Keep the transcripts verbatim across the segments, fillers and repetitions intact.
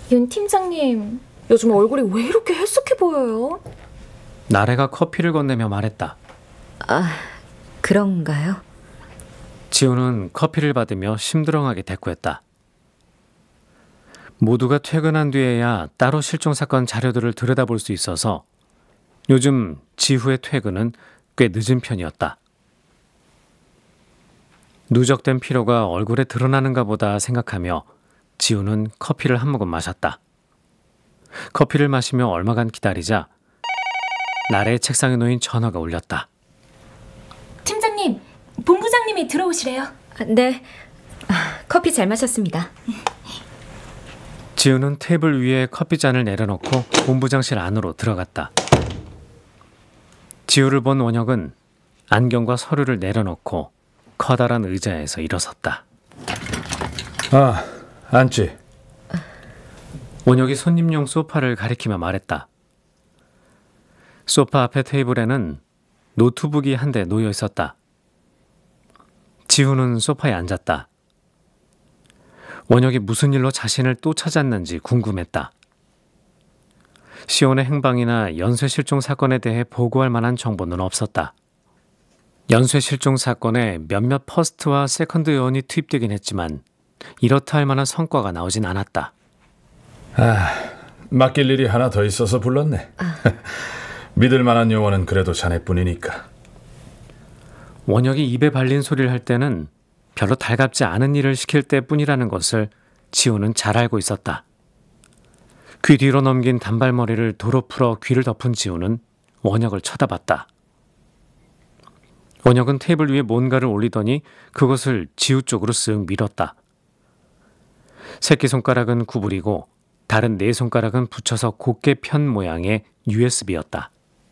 윤 팀장님, 요즘 얼굴이 왜 이렇게 헬쑥해 보여요? 나래가 커피를 건네며 말했다. 아, 그런가요? 지우는 커피를 받으며 심드렁하게 대꾸했다. 모두가 퇴근한 뒤에야 따로 실종사건 자료들을 들여다볼 수 있어서 요즘 지후의 퇴근은 꽤 늦은 편이었다. 누적된 피로가 얼굴에 드러나는가 보다 생각하며 지우는 커피를 한 모금 마셨다. 커피를 마시며 얼마간 기다리자 나래의 책상에 놓인 전화가 울렸다. 팀장님, 본부장님이 들어오시래요. 아, 네, 아, 커피 잘 마셨습니다. 지우는 테이블 위에 커피잔을 내려놓고 본부장실 안으로 들어갔다. 지우를 본 원혁은 안경과 서류를 내려놓고 커다란 의자에서 일어섰다. 아, 앉지. 원혁이 손님용 소파를 가리키며 말했다. 소파 앞에 테이블에는 노트북이 한 대 놓여 있었다. 지우는 소파에 앉았다. 원혁이 무슨 일로 자신을 또 찾았는지 궁금했다. 시온의 행방이나 연쇄 실종 사건에 대해 보고할 만한 정보는 없었다. 연쇄 실종 사건에 몇몇 퍼스트와 세컨드 요원이 투입되긴 했지만 이렇다 할 만한 성과가 나오진 않았다. 아, 맡길 일이 하나 더 있어서 불렀네. 아. 믿을 만한 요원은 그래도 자네뿐이니까. 원혁이 입에 발린 소리를 할 때는 별로 달갑지 않은 일을 시킬 때뿐이라는 것을 지우는 잘 알고 있었다. 귀 뒤로 넘긴 단발머리를 도로 풀어 귀를 덮은 지우는 원혁을 쳐다봤다. 원혁은 테이블 위에 뭔가를 올리더니 그것을 지우 쪽으로 쓱 밀었다. 새끼손가락은 구부리고 다른 네 손가락은 붙여서 곧게 편 모양의 유에스비였다.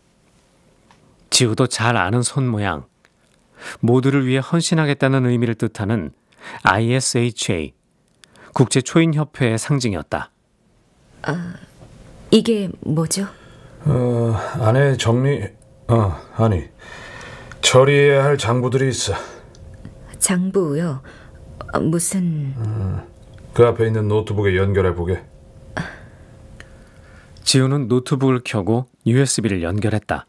지우도 잘 아는 손 모양. 모두를 위해 헌신하겠다는 의미를 뜻하는 아이에스에이치에이, 국제초인협회의 상징이었다. 아, 이게 뭐죠? 어, 안에 정리... 어, 아니, 처리해야 할 장부들이 있어. 장부요? 어, 무슨... 음, 그 앞에 있는 노트북에 연결해보게. 지우는 노트북을 켜고 유에스비를 연결했다.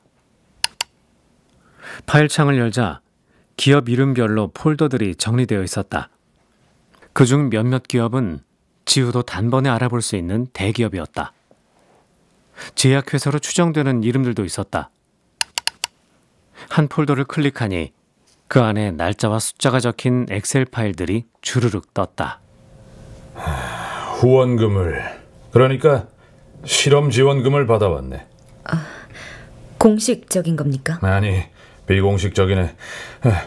파일창을 열자 기업 이름별로 폴더들이 정리되어 있었다. 그중 몇몇 기업은 지우도 단번에 알아볼 수 있는 대기업이었다. 제약회사로 추정되는 이름들도 있었다. 한 폴더를 클릭하니 그 안에 날짜와 숫자가 적힌 엑셀 파일들이 주르륵 떴다. 후원금을, 그러니까 실험 지원금을 받아왔네. 아, 공식적인 겁니까? 아니, 비공식적이네.